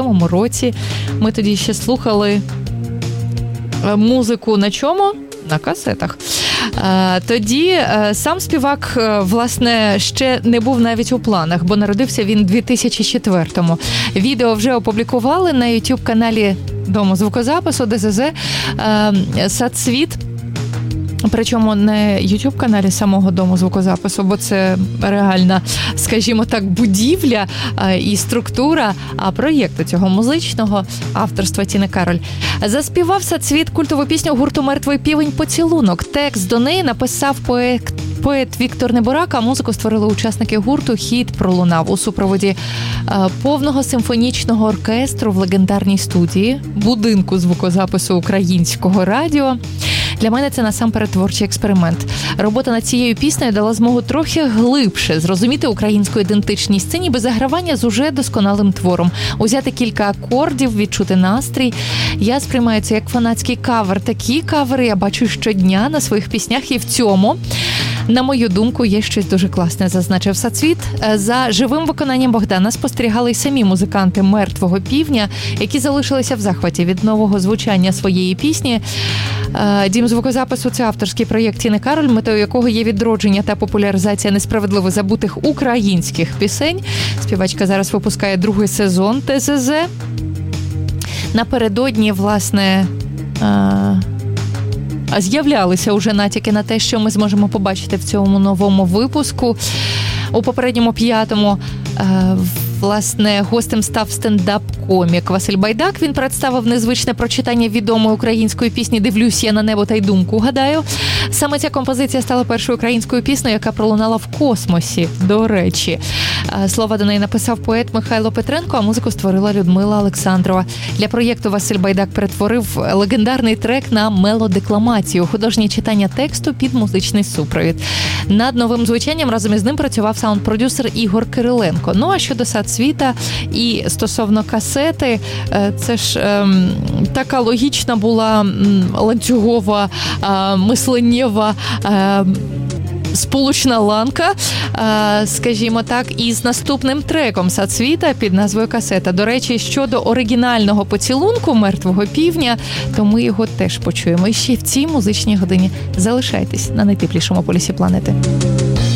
97-му році. Ми тоді ще слухали музику на чому? На касетах. Тоді сам співак, власне, ще не був навіть у планах, бо народився він у 2004-му. Відео вже опублікували на YouTube-каналі Дому звукозапису ДЗЗ «Сацвіт». Причому не YouTube-каналі самого Дому звукозапису, бо це реальна, скажімо так, будівля і структура проєкту цього музичного авторства Тіни Кароль. Заспівав «Сацвіт» культову пісню гурту «Мертвий півень» «Поцілунок». Текст до неї написав поет Віктор Неборак, а музику створили учасники гурту. Хіт пролунав у супроводі повного симфонічного оркестру в легендарній студії, будинку звукозапису Українського радіо. Для мене це насамперед творчий експеримент. Робота над цією піснею дала змогу трохи глибше зрозуміти українську ідентичність, це ніби загравання з уже досконалим твором. Узяти кілька акордів, відчути настрій. Я сприймаю це як фанатський кавер. Такі кавери я бачу щодня на своїх піснях, і в цьому, на мою думку, є щось дуже класне, зазначив «Сацвіт». За живим виконанням Богдана спостерігали й самі музиканти «Мертвого півня», які залишилися в захваті від нового звучання своєї пісні. Дім звукозапису – це авторський проєкт Тіни Кароль, метою якого є відродження та популяризація несправедливо забутих українських пісень. Співачка зараз випускає другий сезон ТЗЗ. Напередодні, власне, з'являлися уже натяки на те, що ми зможемо побачити в цьому новому випуску. У попередньому 5-му, власне, гостем став стендап-комік Василь Байдак. Він представив незвичне прочитання відомої української пісні «Дивлюсь я на небо та й думку гадаю». Саме ця композиція стала першою українською піснею, яка пролунала в космосі, до речі. Слова до неї написав поет Михайло Петренко, а музику створила Людмила Олександрова. Для проєкту Василь Байдак перетворив легендарний трек на мелодекламацію, художнє читання тексту під музичний супровід. Над новим звучанням разом із ним працював саунд-продюсер Ігор Кириленко. Ну, а щодо «Сацвіта» і стосовно касети, це ж така логічна була ланцюгова, мисленнєва сполучна ланка, скажімо так, із наступним треком «Сацвіта» під назвою «Касета». До речі, щодо оригінального поцілунку «Мертвого півня», то ми його теж почуємо. І ще в цій музичній годині залишайтесь на найтеплішому полюсі планети.